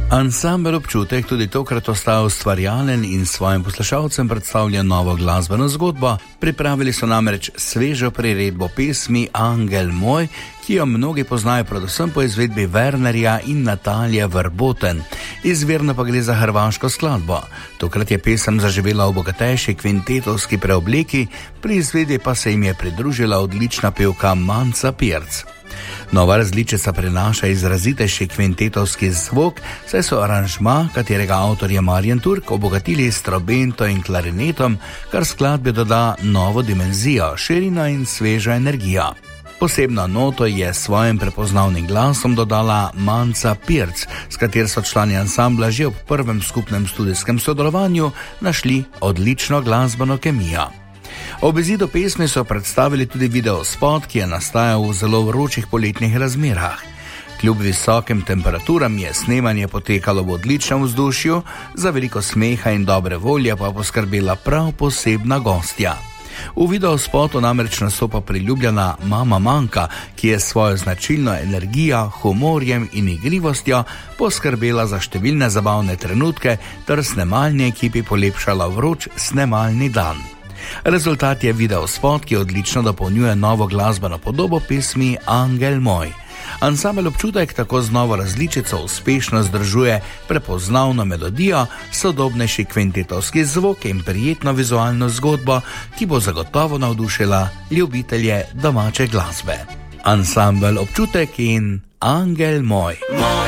Ansambel Občutek tudi tokrat ostaja ustvarjalen in svojim poslušalcem predstavlja novo glasbeno zgodbo. Pripravili so namreč svežo priredbo pesmi Angel moj, ki jo mnogi poznajo predvsem po izvedbi Wernerja in Natalije Verboten. Izvirno pa gre za hrvaško skladbo. Tokrat je pesem zaživela v bogatejši kvintetovski preobleki, pri izvedbi pa se jim je pridružila odlična pevka Manca Pirc. Nova različica prinaša izrazitejši kvintetovski zvok, saj so aranžma, katerega avtor je Marjan Turk, obogatili s trobento in klarinetom, kar skladbi doda novo dimenzijo, širino in svežo energijo. Posebno noto je s svojim prepoznavnim glasom dodala Manca Pirc, s kater so člani ansambla že ob prvem skupnem studijskem sodelovanju našli odlično glasbeno kemijo. Ob izidu pesmi so predstavili tudi videospot, ki je nastajal v zelo vročih poletnih razmerah. Kljub visokim temperaturam je snemanje potekalo v odličnem vzdušju, za veliko smeha in dobre volje pa poskrbela prav posebna gostja. V videospotu namreč nastopa priljubljena Mama Manka, ki je s svojo značilno energijo, humorjem in igrivostjo poskrbela za številne zabavne trenutke ter snemalni ekipi polepšala vroč snemalni dan. Rezultat je videospot, ki odlično dopolnjuje novo glasbeno podobo pesmi Angel moj. Ansambel Občutek tako z novo različico uspešno združuje prepoznavno melodijo, sodobnejši kvintetovski zvok in prijetno vizualno zgodbo, ki bo zagotovo navdušila ljubitelje domače glasbe. Ansambel Občutek in Angel moj.